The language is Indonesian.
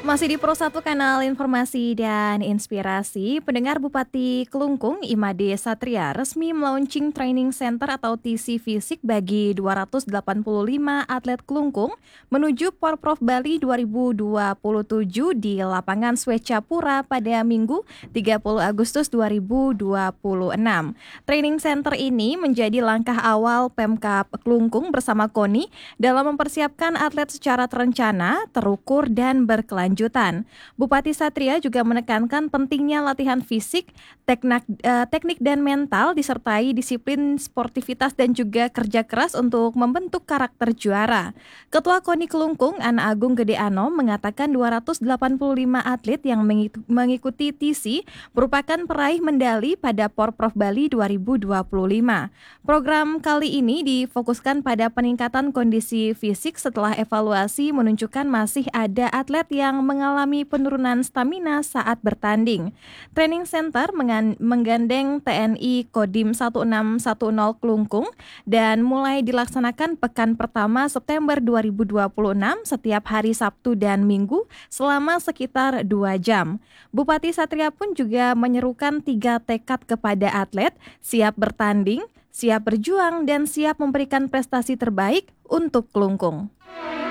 Masih di Pro 1 Kanal Informasi dan Inspirasi, pendengar Bupati Kelungkung Imade Satria resmi melaunching Training Center atau TC Fisik bagi 285 atlet Kelungkung menuju Porprov Bali 2027 di lapangan Swecapura pada Minggu 30 Agustus 2026. Training Center ini menjadi langkah awal Pemkab Kelungkung bersama KONI dalam mempersiapkan atlet secara terencana, terukur, dan berkelanjutan. Bupati Satria juga menekankan pentingnya latihan fisik, teknik dan mental disertai disiplin sportivitas dan juga kerja keras untuk membentuk karakter juara. Ketua KONI Kelungkung, Ana Agung Gede Ano, mengatakan 285 atlet yang mengikuti TC merupakan peraih medali pada Porprov Bali 2025. Program kali ini difokuskan pada peningkatan kondisi fisik setelah evaluasi menunjukkan masih ada atlet yang mengalami penurunan stamina saat bertanding. Training Center menggandeng TNI Kodim 1610 Kelungkung dan mulai dilaksanakan pekan pertama September 2026 setiap hari Sabtu dan Minggu selama sekitar 2 jam. Bupati Satria pun juga menyerukan 3 tekad kepada atlet, siap bertanding, siap berjuang, dan siap memberikan prestasi terbaik untuk Kelungkung.